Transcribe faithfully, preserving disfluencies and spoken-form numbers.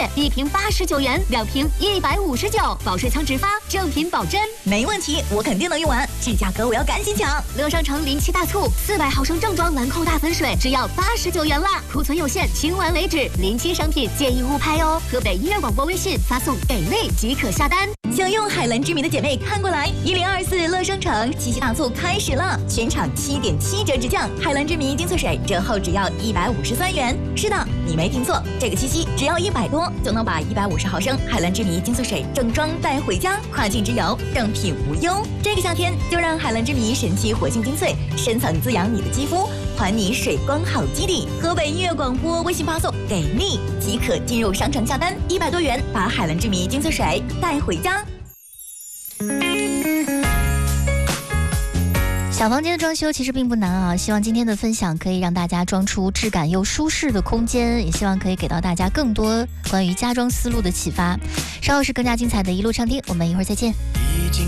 液，一瓶八十九元，两瓶一百五十九，保水枪直发，正品保真。 没问题，我肯定能用完，这价格我要赶紧抢。 乐商城临期大促，四百毫升正装兰蔻大粉水只要八十九元啦，库存有限，清完为止，临期商品建议勿拍哦。河北音乐广播微信发送给力即可下单。 想用海蓝之谜的姐妹看过来，一零二四乐商城七夕大促开始了，全场七点七折直降，海蓝之谜精粹水折后只要一百五十三元。是的，你没听错，这个七夕只要一百多就能把一百五十毫升海蓝之谜精粹水正装带回家，跨境之游正品无忧。这个夏天就让海蓝之谜神奇活性精粹深层滋养你的肌肤，还你水光好基底。河北音乐广播微信发送给力即可进入商城下单，一百多元把海蓝之谜精粹水带回家。 小房间的装修其实并不难啊，希望今天的分享可以让大家装出质感又舒适的空间，也希望可以给到大家更多关于家装思路的启发。稍后是更加精彩的一路畅听，我们一会儿再见。